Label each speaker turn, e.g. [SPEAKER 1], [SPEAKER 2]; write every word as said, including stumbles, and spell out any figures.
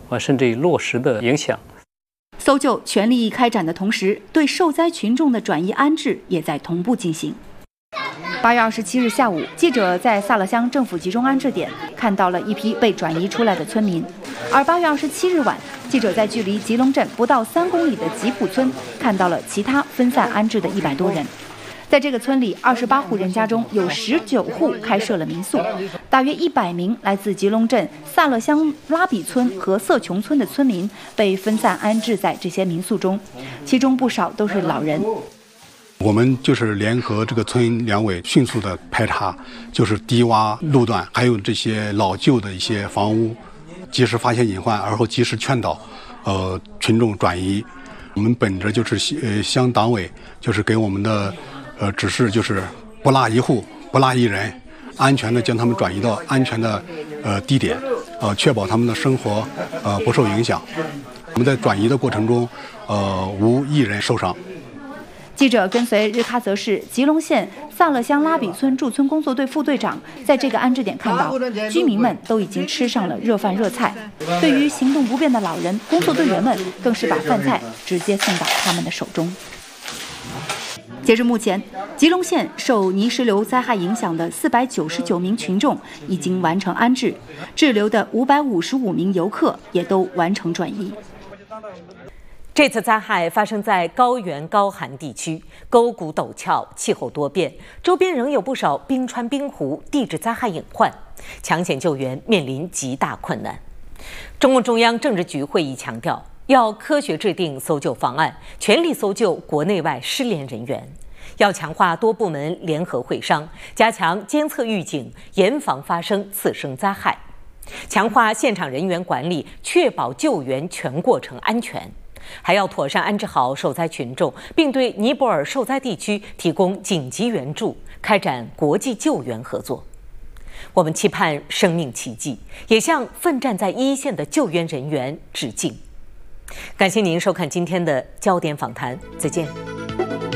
[SPEAKER 1] 啊，甚至于落实的影响。
[SPEAKER 2] 搜救全力开展的同时，对受灾群众的转移安置也在同步进行。八月二十七日下午，记者在萨勒乡政府集中安置点看到了一批被转移出来的村民，而八月二十七日晚，记者在距离吉隆镇不到三公里的吉普村看到了其他分散安置的一百多人。在这个村里，二十八户人家中有十九户开设了民宿，大约一百名来自吉隆镇萨勒乡拉比村和色琼村的村民被分散安置在这些民宿中，其中不少都是老人。
[SPEAKER 3] 我们就是联合这个村两委迅速的排查，就是低洼路段，还有这些老旧的一些房屋，及时发现隐患，而后及时劝导，呃，群众转移。我们本着就是呃乡党委就是给我们的呃指示，就是不落一户，不落一人，安全的将他们转移到安全的呃地点，呃，确保他们的生活呃不受影响。我们在转移的过程中，呃，无一人受伤。
[SPEAKER 2] 记者跟随日喀则市吉隆县萨勒乡拉比村驻村工作队副队长在这个安置点看到，居民们都已经吃上了热饭热菜。对于行动不便的老人，工作队员们更是把饭菜直接送到他们的手中。截至目前，吉隆县受泥石流灾害影响的四百九十九名群众已经完成安置，滞留的五百五十五名游客也都完成转移。
[SPEAKER 4] 这次灾害发生在高原高寒地区，沟谷陡峭，气候多变，周边仍有不少冰川冰湖，地质灾害隐患，抢险救援面临极大困难。中共中央政治局会议强调，要科学制定搜救方案，全力搜救国内外失联人员，要强化多部门联合会商，加强监测预警，严防发生次生灾害，强化现场人员管理，确保救援全过程安全。还要妥善安置好受灾群众，并对尼泊尔受灾地区提供紧急援助，开展国际救援合作。我们期盼生命奇迹，也向奋战在一线的救援人员致敬。感谢您收看今天的焦点访谈，再见。